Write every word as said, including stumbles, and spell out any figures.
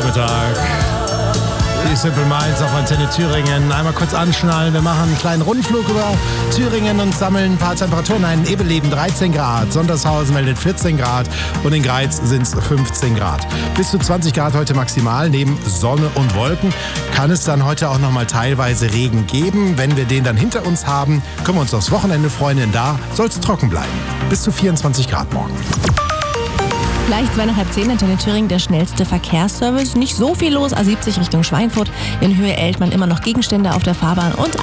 Nachmittag. Die Simple Minds auf Antenne Thüringen. Einmal kurz anschnallen. Wir machen einen kleinen Rundflug über Thüringen und sammeln ein paar Temperaturen ein. Ebeleben dreizehn Grad, Sondershausen meldet vierzehn Grad und in Greiz sind es fünfzehn Grad. Bis zu zwanzig Grad heute maximal. Neben Sonne und Wolken kann es dann heute auch noch mal teilweise Regen geben. Wenn wir den dann hinter uns haben, können wir uns aufs Wochenende freuen, denn da soll es trocken bleiben. Bis zu vierundzwanzig Grad morgen. Gleich zwei nach halb zehn, Antenne Thüringen, der schnellste Verkehrsservice. Nicht so viel los, A siebzig Richtung Schweinfurt. In Höhe Eltmann immer noch Gegenstände auf der Fahrbahn und